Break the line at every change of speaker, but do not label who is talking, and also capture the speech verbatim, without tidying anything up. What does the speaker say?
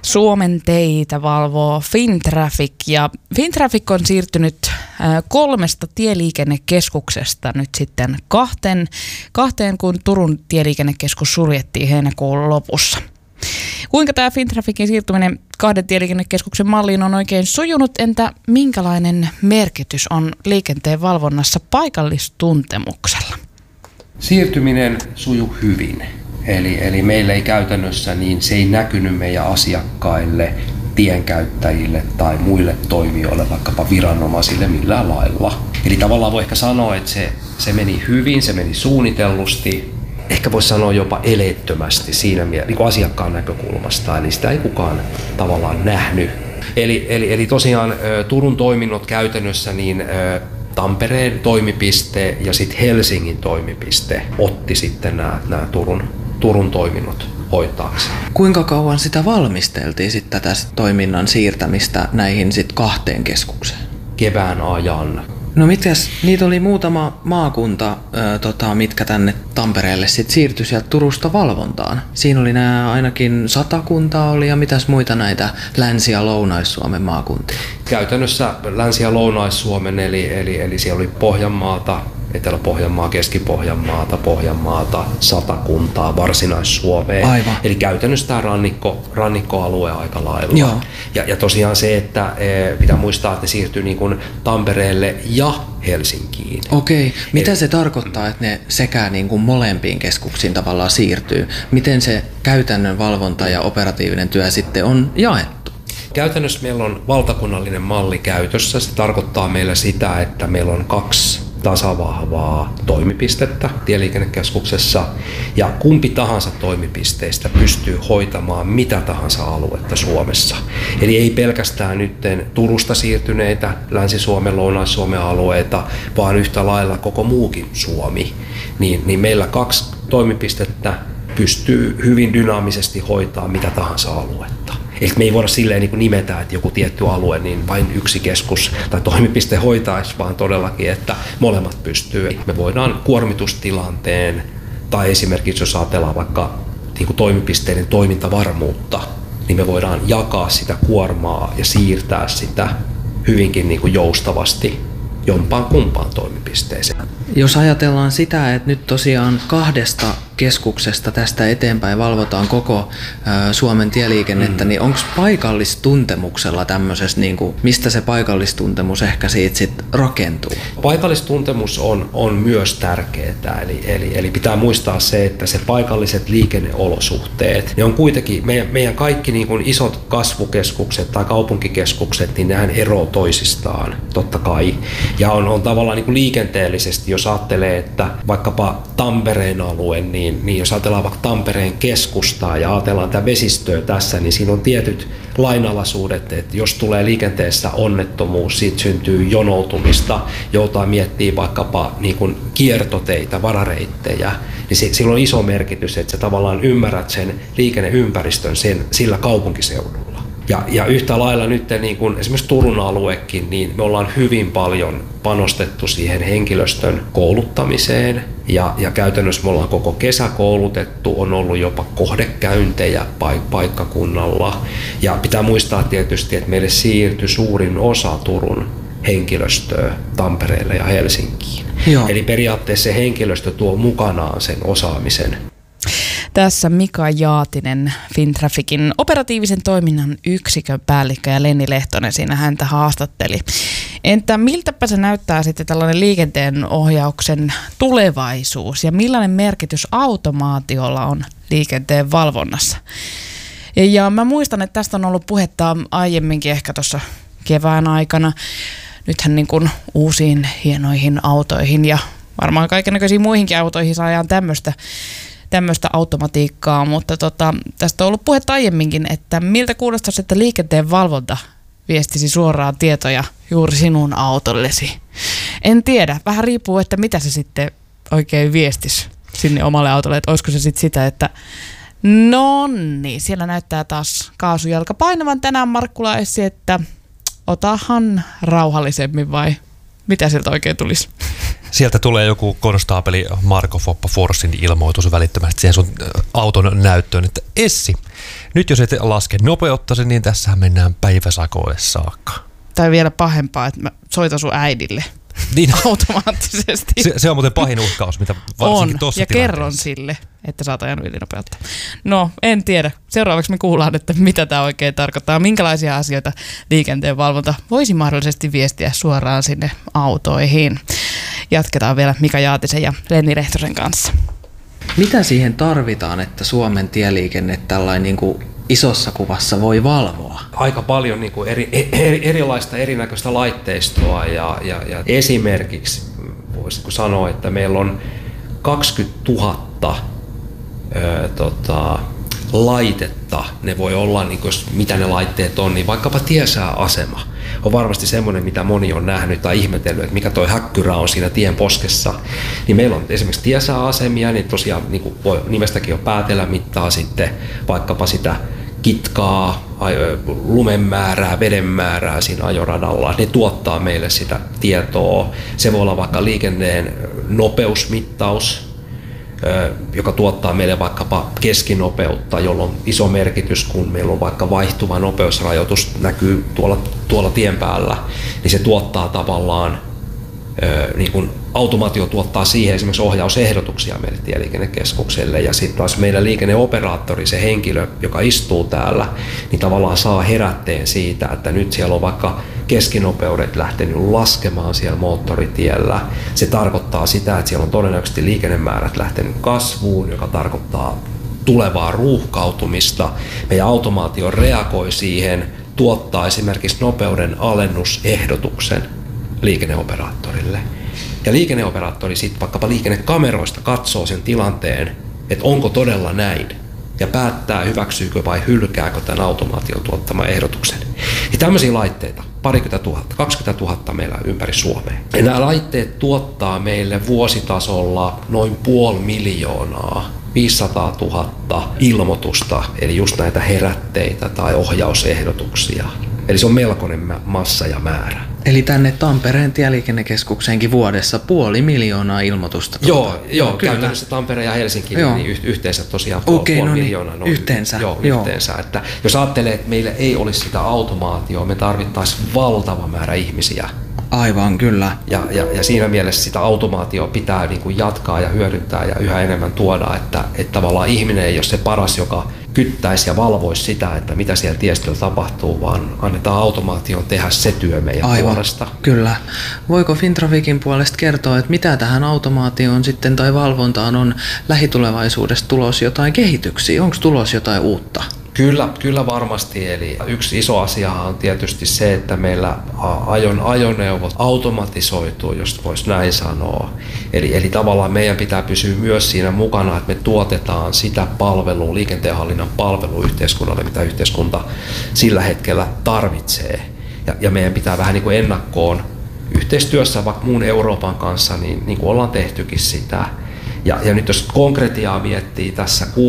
Suomen teitä valvoo Fintraffic ja Fintraffic on siirtynyt kolmesta tieliikennekeskuksesta nyt sitten kahteen, kahteen kun Turun tieliikennekeskus suljettiin heinäkuun lopussa. Kuinka tämä Fintrafficin siirtyminen kahden tieliikennekeskuksen malliin on oikein sujunut, entä minkälainen merkitys on liikenteen valvonnassa paikallistuntemuksella?
Siirtyminen sujuu hyvin. Eli, eli meillä ei käytännössä, niin se ei näkynyt meidän asiakkaille, tienkäyttäjille tai muille toimijoille, vaikkapa viranomaisille millään lailla. Eli tavallaan voi ehkä sanoa, että se, se meni hyvin, se meni suunnitellusti, ehkä voisi sanoa jopa eleettömästi siinä niin kuin asiakkaan näkökulmasta, eli sitä ei kukaan tavallaan nähnyt. Eli, eli, eli tosiaan Turun toiminnot käytännössä, niin Tampereen toimipiste ja sitten Helsingin toimipiste otti sitten nämä, nämä Turun, Turun toiminnot hoitaakseen.
Kuinka kauan sitä valmisteltiin sitten tätä toiminnan siirtämistä näihin sitten kahteen keskukseen?
Kevään ajan.
No mitäs, niitä oli muutama maakunta, ö, tota, mitkä tänne Tampereelle sitten siirtyi sieltä Turusta valvontaan. Siinä oli nämä ainakin Satakunta oli ja mitäs muita näitä Länsi- ja Lounais-Suomen maakuntia?
Käytännössä Länsi- ja Lounais-Suomen, eli, eli, eli siellä oli Pohjanmaata, Etelä-Pohjanmaa, Keski-Pohjanmaata, Pohjanmaata, Satakuntaa, Varsinais-Suomea.
Aivan.
Eli käytännössä tämä rannikko, rannikkoalue aika lailla.
Joo.
Ja, ja tosiaan se, että e, pitää muistaa, että ne siirtyy niin kuin Tampereelle ja Helsinkiin.
Okei. Mitä
Eli,
se tarkoittaa, että ne sekä niin kuin molempiin keskuksiin tavallaan siirtyy? Miten se käytännön valvonta ja operatiivinen työ sitten on jaettu?
Käytännössä meillä on valtakunnallinen malli käytössä. Se tarkoittaa meillä sitä, että meillä on kaksi tasavahvaa toimipistettä tieliikennekeskuksessa ja kumpi tahansa toimipisteistä pystyy hoitamaan mitä tahansa aluetta Suomessa. Eli ei pelkästään nyt Turusta siirtyneitä Länsi-Suomen, Lounais-Suomen alueita, vaan yhtä lailla koko muukin Suomi. Niin, niin meillä kaksi toimipistettä pystyy hyvin dynaamisesti hoitamaan mitä tahansa aluetta. Eli me ei voida silleen niin kuin nimetä, että joku tietty alue, niin vain yksi keskus tai toimipiste hoitaisi, vaan todellakin, että molemmat pystyy. Me voidaan kuormitustilanteen tai esimerkiksi jos ajatellaan vaikka niin kuin toimipisteiden toimintavarmuutta, niin me voidaan jakaa sitä kuormaa ja siirtää sitä hyvinkin niin kuin joustavasti jompaan kumpaan toimipisteeseen.
Jos ajatellaan sitä, että nyt tosiaan kahdesta keskuksesta tästä eteenpäin valvotaan koko ä, Suomen tieliikennettä, mm. niin onko paikallistuntemuksella tämmöisessä, niin kuin, mistä se paikallistuntemus ehkä siitä sit rakentuu?
Paikallistuntemus on, on myös tärkeää, eli, eli, eli pitää muistaa se, että se paikalliset liikenneolosuhteet, ne on kuitenkin, meidän, meidän kaikki niin kuin isot kasvukeskukset tai kaupunkikeskukset, niin nehän eroavat toisistaan, totta kai. Ja on, on tavallaan niin kuin liikenteellisesti, jos ajattelee, että vaikkapa Tampereen alue, niin, niin jos ajatellaan vaikka Tampereen keskustaa ja ajatellaan tätä vesistöä tässä, niin siinä on tietyt lainalaisuudet, että jos tulee liikenteessä onnettomuus, siitä syntyy jonoutumista, joutaa miettimään vaikkapa niin kuin kiertoteitä, varareittejä, niin sillä on iso merkitys, että sä tavallaan ymmärrät sen liikenneympäristön sen, sillä kaupunkiseudulla. Ja, ja yhtä lailla nyt niin kuin esimerkiksi Turun aluekin, niin me ollaan hyvin paljon panostettu siihen henkilöstön kouluttamiseen. Ja, ja käytännössä me ollaan koko kesä koulutettu, on ollut jopa kohdekäyntejä paik- paikkakunnalla. Ja pitää muistaa tietysti, että meille siirtyi suurin osa Turun henkilöstöä Tampereelle ja Helsinkiin.
Joo.
Eli periaatteessa se henkilöstö tuo mukanaan sen osaamisen.
Tässä Mika Jaatinen, Fintrafficin operatiivisen toiminnan yksikön päällikkö ja Lenni Lehtonen siinä häntä haastatteli. Entä miltäpä se näyttää sitten tällainen liikenteen ohjauksen tulevaisuus ja millainen merkitys automaatiolla on liikenteen valvonnassa? Ja mä muistan, että tästä on ollut puhetta aiemminkin ehkä tuossa kevään aikana. Nythän niin kuin uusiin hienoihin autoihin ja varmaan kaikennäköisiin muihinkin autoihin saadaan tämmöistä tämmöistä automatiikkaa, mutta tota, tästä on ollut puhetta aiemminkin, että miltä kuulostaisi, että liikenteen valvonta viestisi suoraan tietoja juuri sinun autollesi. En tiedä, vähän riippuu, että mitä se sitten oikein viestisi sinne omalle autolle, että olisiko se sitten sitä, että no niin, siellä näyttää taas kaasujalka painavan tänään Markkula Essi, että otahan rauhallisemmin vai mitä sieltä oikein tulisi?
Sieltä tulee joku konstaapeli Marko Foppa Forsin ilmoitus välittömästi siihen sun auton näyttöön, että Essi, nyt jos et laske nopeuttasi, niin tässähän mennään päiväsakoille saakka.
Tai vielä pahempaa, että mä soitan sun äidille
niin.
automaattisesti.
Se, se on muuten pahin uhkaus, mitä varsinkin tuossa
ja kerron sille, että sä oot ajanut ylinopeutta. No, en tiedä. Seuraavaksi me kuullaan, että mitä tämä oikein tarkoittaa. Minkälaisia asioita liikenteen valvonta voisi mahdollisesti viestiä suoraan sinne autoihin. Jatketaan vielä Mika Jaatisen ja Lenni Lehtosen kanssa.
Mitä siihen tarvitaan, että Suomen tieliikenne tällainen niin kuin isossa kuvassa voi valvoa?
Aika paljon niin kuin eri, eri, erilaista erinäköistä laitteistoa ja, ja, ja esimerkiksi voisiko sanoa, että meillä on kaksikymmentätuhatta ö, tota, laitetta. Ne voi olla, niin kuin, mitä ne laitteet on, niin vaikkapa tiesääasema on varmasti semmoinen, mitä moni on nähnyt tai ihmetellyt, että mikä toi häkkyrä on siinä tien poskessa. Niin meillä on esimerkiksi tiesääasemia, niin tosiaan niin kuin voi nimestäkin jo päätellä mittaa sitten vaikkapa sitä kitkaa, lumen määrää, veden määrää siinä ajoradalla. Ne tuottaa meille sitä tietoa. Se voi olla vaikka liikenteen nopeusmittaus, joka tuottaa meille vaikkapa keskinopeutta, jolloin on iso merkitys, kun meillä on vaikka vaihtuva nopeusrajoitus näkyy tuolla, tuolla tien päällä, niin se tuottaa tavallaan, niin kuin automaatio tuottaa siihen esimerkiksi ohjausehdotuksia meille tieliikennekeskukselle, ja sitten taas meidän liikenneoperaattori, se henkilö, joka istuu täällä, niin tavallaan saa herätteen siitä, että nyt siellä on vaikka keskinopeudet lähtenyt laskemaan siellä moottoritiellä. Se tarkoittaa sitä, että siellä on todennäköisesti liikennemäärät lähtenyt kasvuun, joka tarkoittaa tulevaa ruuhkautumista. Meidän automaatio reagoi siihen, tuottaa esimerkiksi nopeuden alennusehdotuksen liikenneoperaattorille. Ja liikenneoperaattori sitten vaikkapa liikennekameroista katsoo sen tilanteen, että onko todella näin, ja päättää, hyväksyykö vai hylkääkö tämän automaation tuottaman ehdotuksen. Ja tämmöisiä laitteita, parikymmentä tuhatta, kaksikymmentä tuhatta meillä ympäri Suomea. Ja nämä laitteet tuottaa meille vuositasolla noin puoli miljoonaa, viisisataa tuhatta ilmoitusta, eli just näitä herätteitä tai ohjausehdotuksia. Eli se on melkoinen massa ja määrä.
Eli tänne Tampereen tieliikennekeskukseenkin vuodessa puoli miljoonaa ilmoitusta.
Joo, tuota. joo no, käytännössä Tampere ja Helsinki niin y- yhteensä tosiaan puoli,
Okei,
puoli
no niin,
miljoonaa. No,
yhteensä.
Joo, joo. yhteensä. Että jos ajattelee, että meillä ei olisi sitä automaatioa, me tarvittaisiin valtava määrä ihmisiä.
Aivan, kyllä.
Ja, ja, ja siinä mielessä sitä automaatioa pitää niin kuin jatkaa ja hyödyntää ja yhä enemmän tuoda, että, että tavallaan ihminen ei ole se paras, joka kyttäisi ja valvoisi sitä, että mitä siellä tiestöllä tapahtuu, vaan annetaan automaation tehdä se työ meidän
Aivan,
puolesta.
Kyllä. Voiko Fintraficin puolesta kertoa, että mitä tähän automaatioon sitten tai valvontaan on lähitulevaisuudessa tulos jotain kehityksiä? Onko tulos jotain uutta?
Kyllä, kyllä varmasti. Eli yksi iso asiahan on tietysti se, että meillä ajon ajoneuvot automatisoituu, jos voisi näin sanoa. Eli, eli tavallaan meidän pitää pysyä myös siinä mukana, että me tuotetaan sitä palvelua, liikenteenhallinnan palvelua yhteiskunnalle, mitä yhteiskunta sillä hetkellä tarvitsee. Ja, ja meidän pitää vähän niin kuin ennakkoon yhteistyössä vaikka muun Euroopan kanssa, niin, niin kuin ollaan tehtykin sitä. Ja, ja nyt jos konkretiaa miettii tässä